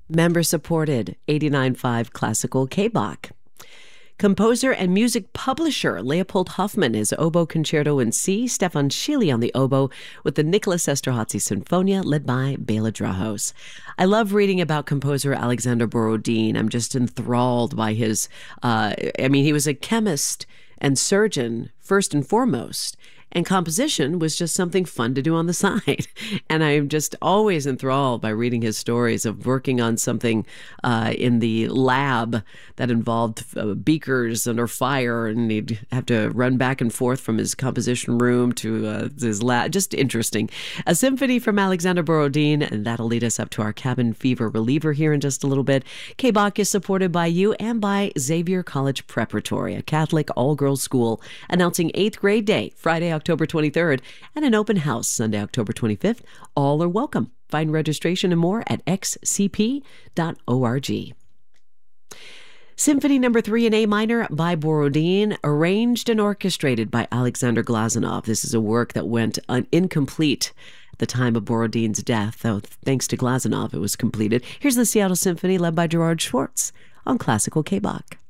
Member-supported 89.5 Classical K-Bach. Composer and music publisher Leopold Hoffmann is oboe concerto in C, Stefan Schily on the oboe with the Nicholas Esterházy Sinfonia led by Bela Drahos. I love reading about composer Alexander Borodin. I'm just enthralled by his, he was a chemist and surgeon first and foremost. And composition was just something fun to do on the side. And I'm just always enthralled by reading his stories of working on something in the lab that involved beakers under fire, and he'd have to run back and forth from his composition room to his lab. Just interesting. A symphony from Alexander Borodin, and that'll lead us up to our cabin fever reliever here in just a little bit. K-Bach is supported by you and by Xavier College Preparatory, a Catholic all-girls school, announcing 8th grade day, Friday, October 23rd, and an open house Sunday, October 25th. All are welcome. Find registration and more at xcp.org. Symphony No. 3 in A minor by Borodin, arranged and orchestrated by Alexander Glazunov. This is a work that went incomplete at the time of Borodin's death, though thanks to Glazunov it was completed. Here's the Seattle Symphony led by Gerard Schwartz on Classical K-Bach.